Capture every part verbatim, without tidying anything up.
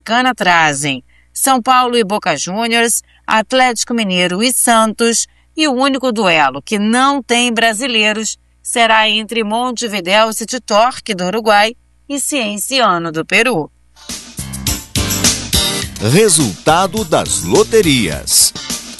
Sul-Americana trazem São Paulo e Boca Juniors, Atlético Mineiro e Santos, e o único duelo que não tem brasileiros será entre Montevideo City Torque do Uruguai e Cienciano do Peru. Resultado das loterias.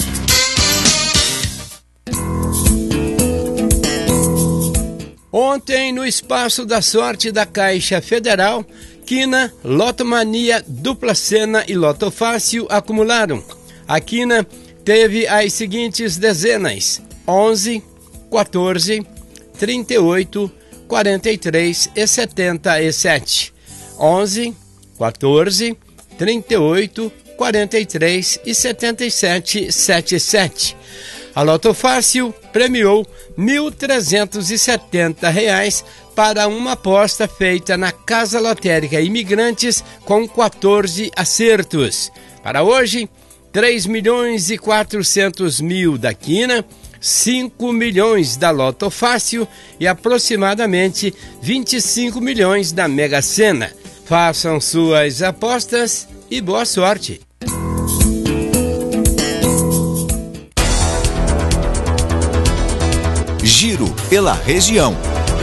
Ontem, no Espaço da Sorte da Caixa Federal, Quina, Lotomania, Dupla Sena e Loto Fácil acumularam. A Quina teve as seguintes dezenas: onze, quatorze, trinta e oito, quarenta e três e setenta e sete. onze, quatorze, trinta e oito, quarenta e três e setenta e sete, setenta e sete. A Loto Fácil premiou mil trezentos e setenta reais para uma aposta feita na Casa Lotérica Imigrantes com quatorze acertos. Para hoje, três milhões e quatrocentos mil da Quina, cinco milhões da Loto Fácil e aproximadamente vinte e cinco milhões da Mega Sena. Façam suas apostas e boa sorte! Giro pela região.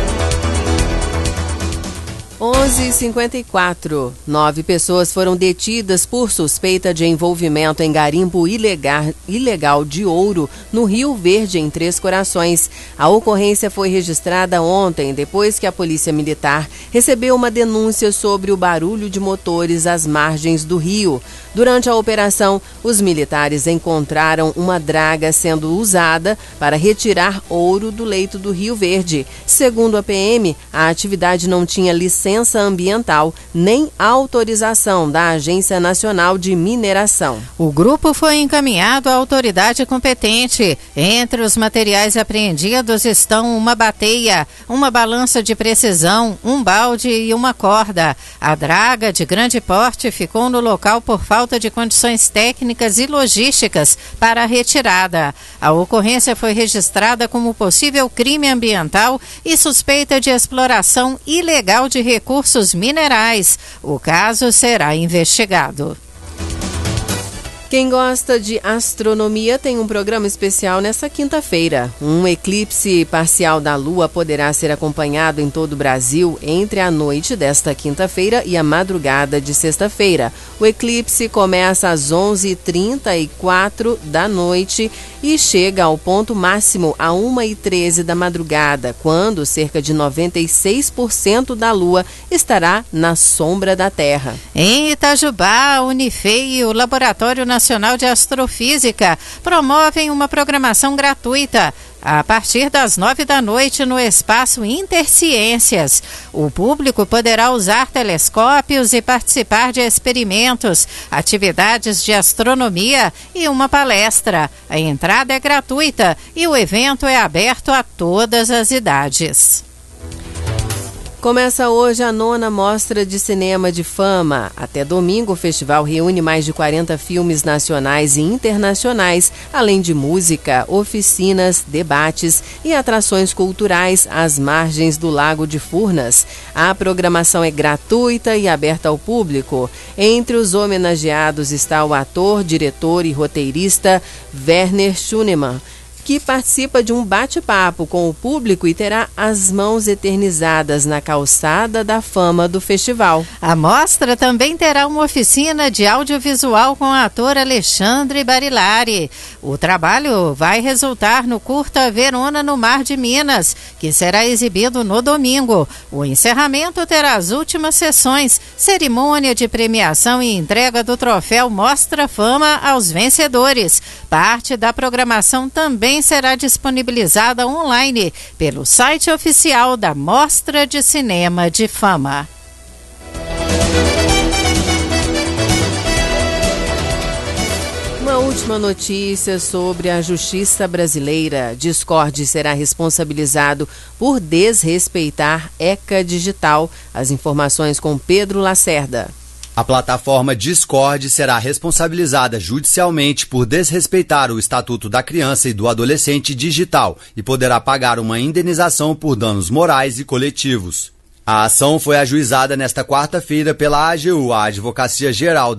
onze e cinquenta e quatro. Nove pessoas foram detidas por suspeita de envolvimento em garimpo ilegal, ilegal de ouro no Rio Verde, em Três Corações. A ocorrência foi registrada ontem, depois que a Polícia Militar recebeu uma denúncia sobre o barulho de motores às margens do rio. Durante a operação, os militares encontraram uma draga sendo usada para retirar ouro do leito do Rio Verde. Segundo a P M, a atividade não tinha licença ambiental nem autorização da Agência Nacional de Mineração. O grupo foi encaminhado à autoridade competente. Entre os materiais apreendidos estão uma bateia, uma balança de precisão, um balde e uma corda. A draga de grande porte ficou no local por falta de condições técnicas e logísticas para a retirada. A ocorrência foi registrada como possível crime ambiental e suspeita de exploração ilegal de recursos minerais. O caso será investigado. Quem gosta de astronomia tem um programa especial nesta quinta-feira. Um eclipse parcial da Lua poderá ser acompanhado em todo o Brasil entre a noite desta quinta-feira e a madrugada de sexta-feira. O eclipse começa às onze e trinta e quatro da noite e chega ao ponto máximo a uma e treze da madrugada, quando cerca de noventa e seis por cento da Lua estará na sombra da Terra. Em Itajubá, a Unifei e o Laboratório Nacional de Astrofísica promovem uma programação gratuita a partir das nove da noite no espaço Interciências. O público poderá usar telescópios e participar de experimentos, atividades de astronomia e uma palestra. A entrada é gratuita e o evento é aberto a todas as idades. Começa hoje a nona Mostra de Cinema de Fama. Até domingo, o festival reúne mais de quarenta filmes nacionais e internacionais, além de música, oficinas, debates e atrações culturais às margens do Lago de Furnas. A programação é gratuita e aberta ao público. Entre os homenageados está o ator, diretor e roteirista Werner Schunemann, que participa de um bate-papo com o público e terá as mãos eternizadas na calçada da fama do festival. A mostra também terá uma oficina de audiovisual com o ator Alexandre Barilari. O trabalho vai resultar no curta Verona no Mar de Minas, que será exibido no domingo. O encerramento terá as últimas sessões, cerimônia de premiação e entrega do troféu Mostra Fama aos vencedores. Parte da programação também será disponibilizada online pelo site oficial da Mostra de Cinema de Fama. Uma última notícia sobre a Justiça Brasileira. Discord será responsabilizado por desrespeitar ECA Digital. As informações com Pedro Lacerda. A plataforma Discord será responsabilizada judicialmente por desrespeitar o Estatuto da Criança e do Adolescente digital e poderá pagar uma indenização por danos morais e coletivos. A ação foi ajuizada nesta quarta-feira pela A G U, a Advocacia Geral